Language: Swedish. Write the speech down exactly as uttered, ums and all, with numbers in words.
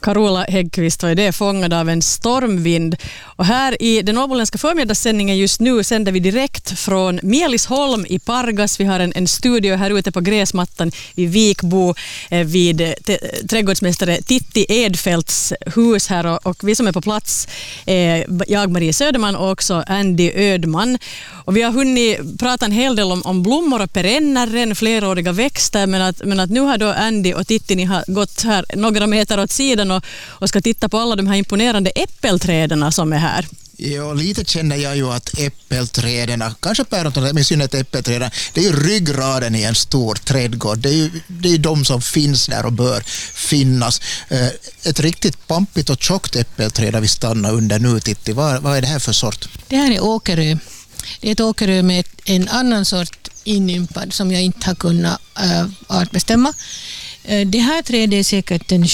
Carola Häggkvist var det fångad av en stormvind. Och här i den åboländska förmiddagssändningen just nu sänder vi direkt från Mielisholm i Pargas. Vi har en, en studio här ute på gräsmattan i Vikbo eh, vid te, trädgårdsmästare Titti Edfeldts hus här. Och, och vi som är på plats, eh, jag Marie Söderman och också Andy Ödman. Och vi har hunnit prata en hel del om, om blommor och perenner, fleråriga växter, men att, men att nu har då Andy och Titti ni har gått här några meter åt sidan och, och ska titta på alla de här imponerande äppelträden som är här. Ja, lite känner jag ju att äppelträden, kanske päronträden, men synnerhet äppelträden, det är ju ryggraden i en stor trädgård. Det är ju det är de som finns där och bör finnas. Ett riktigt pampigt och tjockt äppelträd vi stannar under nu, Titti. Vad, vad är det här för sort? Det här är åkerö. Det är ett åkerö med en annan sort inympad som jag inte har kunnat äh, artbestämma. Det här trädet är säkert en